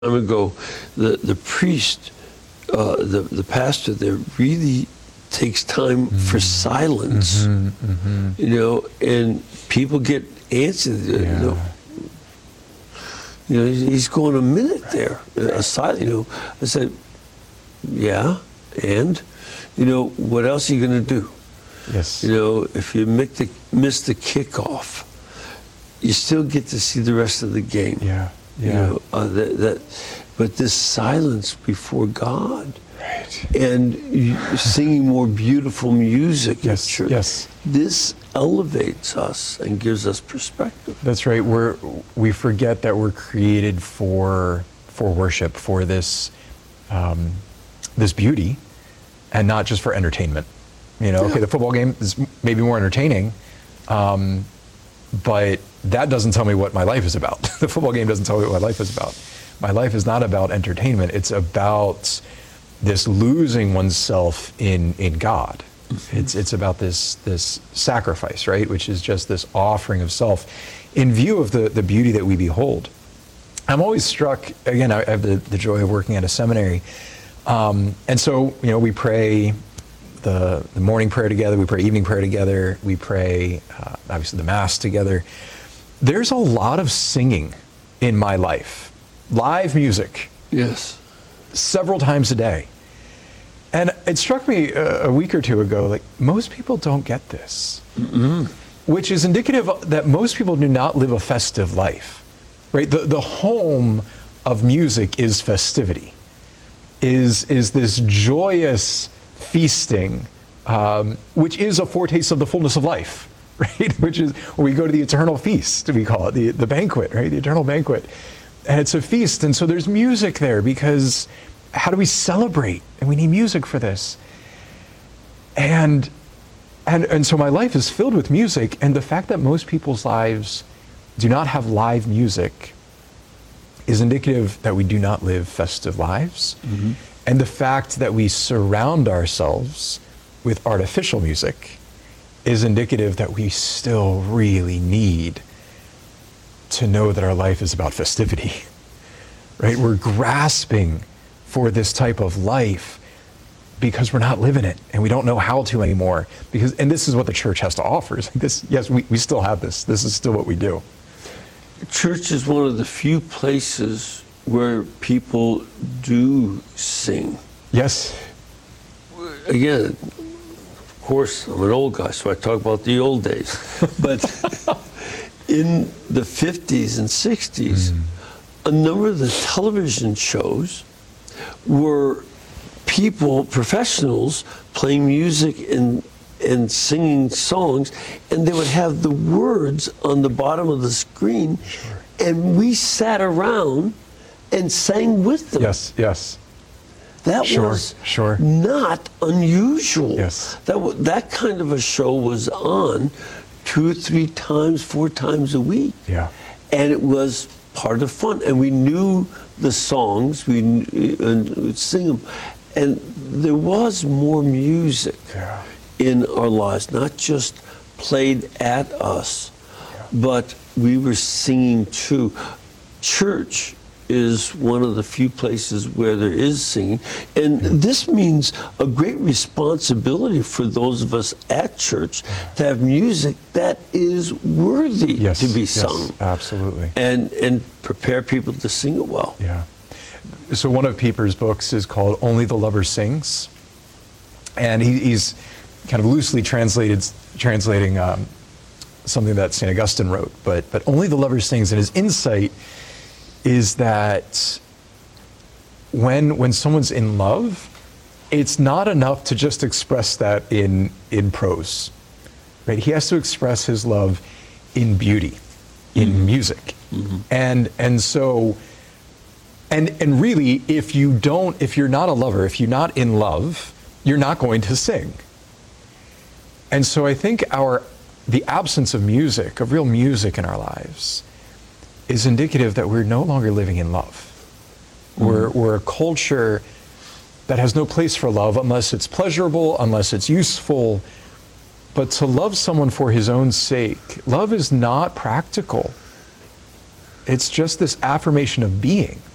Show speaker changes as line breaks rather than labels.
time ago, the priest, the pastor there really takes time for silence, and people get answered. He's going a minute there, aside. I said, yeah, and what else are you going to do?
Yes.
If you miss the kickoff, you still get to see the rest of the game. But this silence before God,
right,
and singing more beautiful music at church.
Yes.
This elevates us and gives us perspective.
That's right. We forget that we're created for worship, for this this beauty, and not just for entertainment. Okay, the football game is maybe more entertaining, but that doesn't tell me what my life is about. The football game doesn't tell me what my life is about. My life is not about entertainment. It's about this losing oneself in God. It's about this sacrifice, right? Which is just this offering of self in view of the beauty that we behold. I'm always struck, again, I have the joy of working at a seminary. And so, we pray the morning prayer together, we pray evening prayer together, we pray, obviously, the Mass together. There's a lot of singing in my life, live music.
Yes.
Several times a day. And it struck me a week or two ago, like, most people don't get this, which is indicative that most people do not live a festive life, right? The home of music is festivity, is this joyous feasting, which is a foretaste of the fullness of life, right? Which is where we go to the eternal feast, we call it, the banquet, right? The eternal banquet. And it's a feast, and so there's music there because how do we celebrate? And we need music for this. And so my life is filled with music, and the fact that most people's lives do not have live music is indicative that we do not live festive lives. And the fact that we surround ourselves with artificial music is indicative that we still really need to know that our life is about festivity, right? We're grasping for this type of life because we're not living it and we don't know how to anymore. And this is what the church has to offer. It's like this, yes, we still have this. This is still what we do.
Church is one of the few places where people do sing.
Yes.
Again, of course, I'm an old guy, so I talk about the old days. But in the 50s and 60s, a number of the television shows were people, professionals, playing music and singing songs, and they would have the words on the bottom of the screen, and we sat around and sang with them.
Yes.
That was not unusual.
Yes.
That kind of a show was on 2 or 3 times, 4 times a week.
Yeah.
And it was part of fun. And we knew the songs, we'd sing them. And there was more music in our lives, not just played at us, but we were singing too. Church is one of the few places where there is singing. And this means a great responsibility for those of us at church to have music that is worthy to be sung.
Yes, absolutely.
And prepare people to sing it well.
Yeah. So one of Pieper's books is called Only the Lover Sings. And he's kind of loosely translating something that St. Augustine wrote, but Only the Lover Sings, and his insight is that when someone's in love, it's not enough to just express that in prose, right? He has to express his love in beauty, in music. And so really, if you're not a lover, if you're not in love, you're not going to sing. And so I think the absence of music, of real music in our lives, is indicative that we're no longer living in love. We're a culture that has no place for love unless it's pleasurable, unless it's useful. But to love someone for his own sake, love is not practical. It's just this affirmation of being.